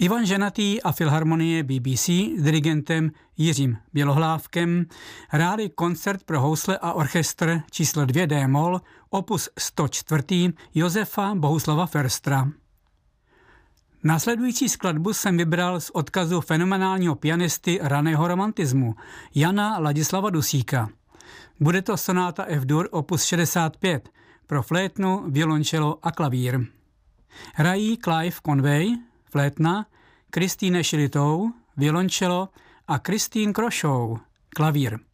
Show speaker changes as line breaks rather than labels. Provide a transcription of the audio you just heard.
Ivan Ženatý a Filharmonie BBC s dirigentem Jiřím Bělohlávkem hráli koncert pro housle a orchestr číslo 2 d-moll opus 104 Josefa Bohuslava Förstra. Následující skladbu jsem vybral z odkazu fenomenálního pianisty raného romantismu Jana Ladislava Dusíka. Bude to sonáta F-dur opus 65 pro flétnu, violončelo a klavír. Hrají Clive Conway, flétna, Kristýne Šilitou, violončelo a Christine Krošou, klavír.